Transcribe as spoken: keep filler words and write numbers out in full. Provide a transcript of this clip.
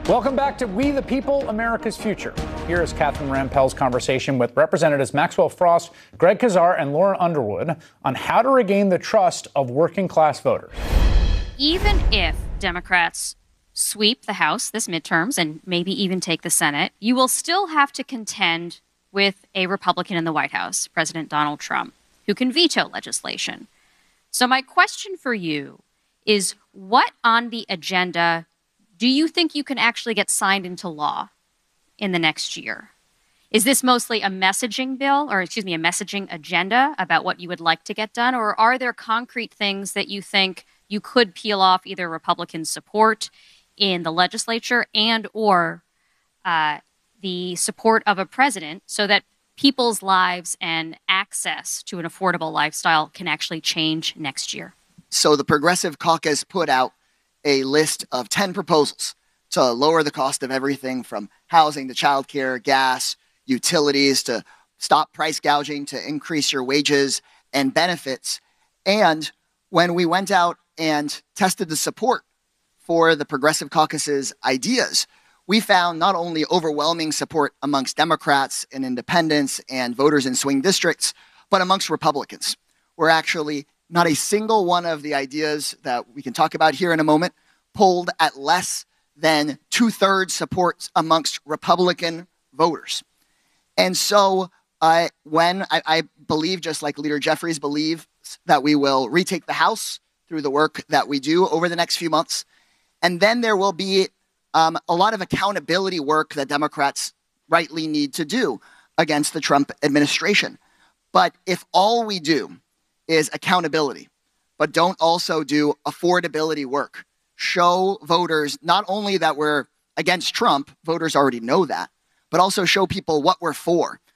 Welcome back to We the People, America's Future. Here is Catherine Rampell's conversation with Representatives Maxwell Frost, Greg Casar, and Laura Underwood on how to regain the trust of working-class voters. Even if Democrats sweep the House this midterms and maybe even take the Senate, you will still have to contend with a Republican in the White House, President Donald Trump, who can veto legislation. So my question for you is, what on the agenda do you think you can actually get signed into law in the next year? Is this mostly a messaging bill, or excuse me, a messaging agenda about what you would like to get done? Or are there concrete things that you think you could peel off either Republican support in the legislature and or uh, the support of a president so that people's lives and access to an affordable lifestyle can actually change next year? So the Progressive Caucus put out a list of ten proposals to lower the cost of everything from housing to childcare, gas, utilities, to stop price gouging, to increase your wages and benefits. And when we went out and tested the support for the Progressive Caucus's ideas, we found not only overwhelming support amongst Democrats and independents and voters in swing districts, but amongst Republicans. We're actually not a single one of the ideas that we can talk about here in a moment polled at less than two-thirds support amongst Republican voters. And so uh, when I, I believe, just like Leader Jeffries believes, that we will retake the House through the work that we do over the next few months. And then there will be um, a lot of accountability work that Democrats rightly need to do against the Trump administration. But if all we do is accountability, but don't also do affordability work, show voters not only that we're against Trump, voters already know that, but also show people what we're for